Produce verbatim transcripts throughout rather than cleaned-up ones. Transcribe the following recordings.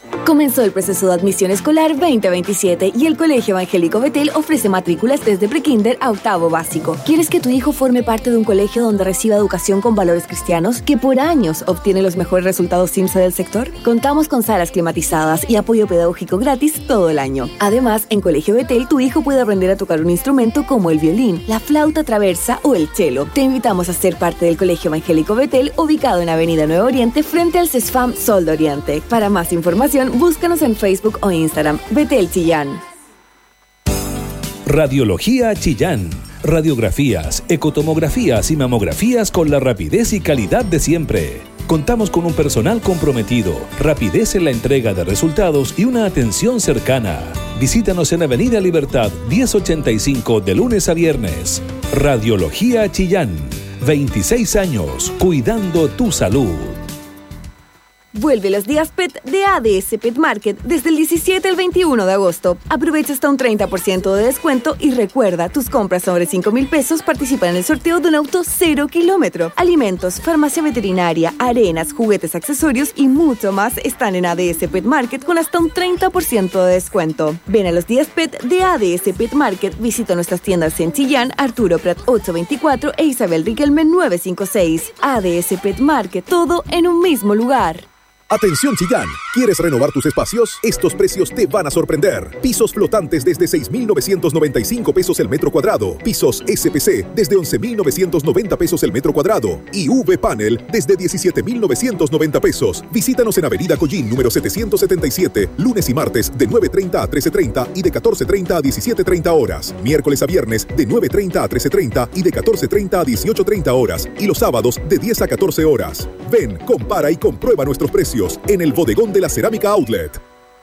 Comenzó el proceso de admisión escolar veinte veintisiete y el Colegio Evangélico Betel ofrece matrículas desde prekinder a octavo básico. ¿Quieres que tu hijo forme parte de un colegio donde reciba educación con valores cristianos, que por años obtiene los mejores resultados C I M S S del sector? Contamos con salas climatizadas y apoyo pedagógico gratis todo el año. Además, en Colegio Betel tu hijo puede aprender a tocar un instrumento como el violín, la flauta traversa o el cello. Te invitamos a ser parte del Colegio Evangélico Betel, ubicado en Avenida Nuevo Oriente frente al CESFAM Sol de Oriente. Para más información, búscanos en Facebook o Instagram. Betel Chillán. Radiología Chillán. Radiografías, ecotomografías y mamografías con la rapidez y calidad de siempre. Contamos con un personal comprometido, rapidez en la entrega de resultados y una atención cercana. Visítanos en Avenida Libertad diez ochenta y cinco de lunes a viernes. Radiología Chillán. veintiséis años cuidando tu salud. Vuelve los días P E T de A D S Pet Market desde el diecisiete al veintiuno de agosto. Aprovecha hasta un treinta por ciento de descuento y recuerda, tus compras sobre cinco mil pesos participan en el sorteo de un auto cero kilómetro. Alimentos, farmacia veterinaria, arenas, juguetes, accesorios y mucho más están en A D S Pet Market con hasta un treinta por ciento de descuento. Ven a los días P E T de A D S Pet Market. Visita nuestras tiendas en Chillán, Arturo Prat ochocientos veinticuatro e Isabel Riquelme novecientos cincuenta y seis. A D S Pet Market, todo en un mismo lugar. Atención Chillán, ¿quieres renovar tus espacios? Estos precios te van a sorprender. Pisos flotantes desde seis mil novecientos noventa y cinco pesos el metro cuadrado. Pisos S P C desde once mil novecientos noventa pesos el metro cuadrado. Y V-Panel desde diecisiete mil novecientos noventa pesos. Visítanos en Avenida Collín número setecientos setenta y siete, lunes y martes de nueve treinta a trece treinta y de catorce treinta a diecisiete treinta horas. Miércoles a viernes de nueve treinta a trece treinta y de catorce treinta a dieciocho treinta horas. Y los sábados de diez a catorce horas. Ven, compara y comprueba nuestros precios en el bodegón de la Cerámica Outlet.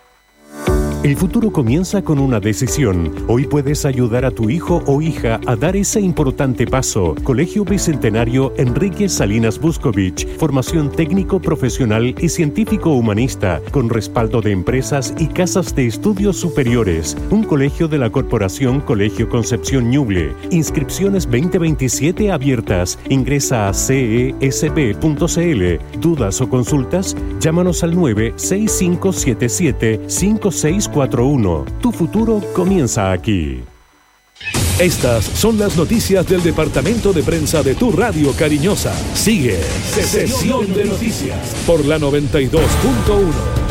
El futuro comienza con una decisión. Hoy puedes ayudar a tu hijo o hija a dar ese importante paso. Colegio Bicentenario Enrique Salinas Buscovich. Formación técnico, profesional y científico-humanista, con respaldo de empresas y casas de estudios superiores. Un colegio de la Corporación Colegio Concepción Ñuble. Inscripciones veinte veintisiete abiertas. Ingresa a c e s b punto c l. ¿Dudas o consultas? Llámanos al nueve seis cinco siete siete cinco seis cuatro uno. Tu futuro comienza aquí. Estas son las noticias del Departamento de Prensa de tu radio cariñosa. Sigue Sesión de Noticias por la noventa y dos punto uno.